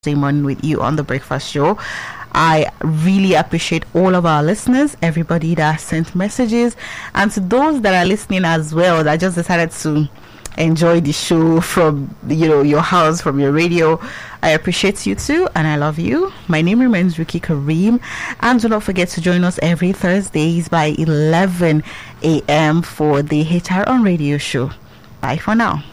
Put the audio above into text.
Thursday morning with you on the Breakfast Show. I really appreciate all of our listeners, everybody that sent messages, and to those that are listening as well that just decided to enjoy the show from your house, from your radio. I appreciate you too, and I love you. My name remains Ricky Kareem, and do not forget to join us every Thursdays by 11 a.m. for the HR on Radio show. Bye for now.